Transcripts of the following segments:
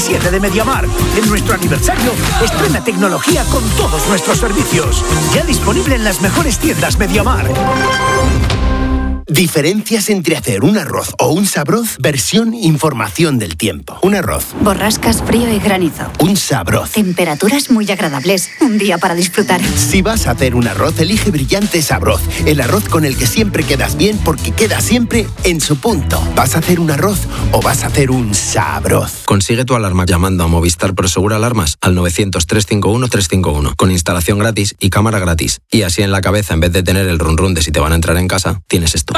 27 de MediaMarkt. En nuestro aniversario, estrena tecnología con todos nuestros servicios. Ya disponible en las mejores tiendas MediaMarkt. Diferencias entre hacer un arroz o un sabroz, versión información del tiempo. Un arroz. Borrascas, frío y granizo. Un sabroz. Temperaturas muy agradables. Un día para disfrutar. Si vas a hacer un arroz, elige Brillante Sabroz. El arroz con el que siempre quedas bien porque queda siempre en su punto. ¿Vas a hacer un arroz o vas a hacer un sabroz? Consigue tu alarma llamando a Movistar Prosegur Alarmas al 900-351-351 con instalación gratis y cámara gratis. Y así en la cabeza, en vez de tener el run run de si te van a entrar en casa, tienes esto.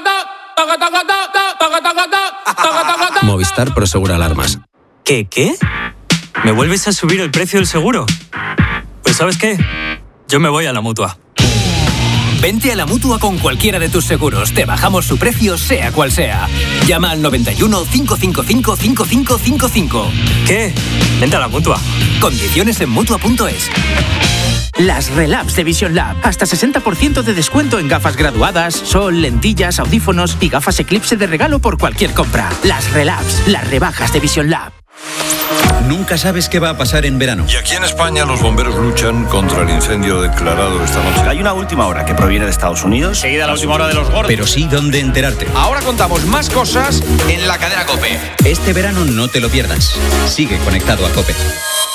Movistar Prosegur Alarmas. ¿Qué? ¿Me vuelves a subir el precio del seguro? Pues ¿sabes qué? Yo me voy a la Mutua. Vente a la Mutua con cualquiera de tus seguros. Te bajamos su precio, sea cual sea. Llama al 91 555 5555. ¿Qué? Vente a la Mutua. Condiciones en Mutua.es. Las Relabs de Vision Lab. Hasta 60% de descuento en gafas graduadas, sol, lentillas, audífonos y gafas Eclipse de regalo por cualquier compra. Las Relabs, las rebajas de Vision Lab. Nunca sabes qué va a pasar en verano. Y aquí en España los bomberos luchan contra el incendio declarado esta noche. Hay una última hora que proviene de Estados Unidos. Seguida la última hora de los gordos. Pero sí dónde enterarte. Ahora contamos más cosas en la cadena COPE. Este verano no te lo pierdas. Sigue conectado a COPE.